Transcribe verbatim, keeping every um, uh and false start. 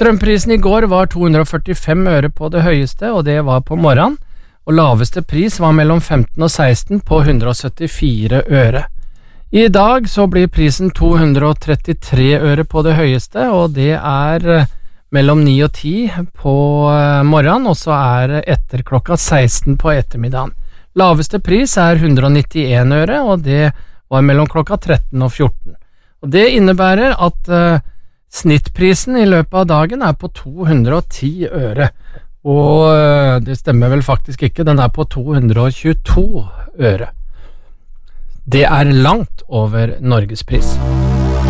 Strømprisen i går var to hundre og førtifem øre på det høyeste, og det var på morgenen, og laveste pris var mellom femten og seksten på hundre og syttifire øre. I dag så blir prisen to hundre og trettitre øre på det høyeste, og det er mellom ni og ti på morgenen, og så er det etter klokka seksten på ettermiddagen. Laveste pris er hundre og nittien øre, og det var mellom klokka tretten og fjorten. Og det innebærer at uh, snittprisen i løpet av dagen er på to hundre og ti øre, og uh, det stemmer vel faktisk ikke, den er på to hundre og tjueto øre. Det er langt over Norgespris.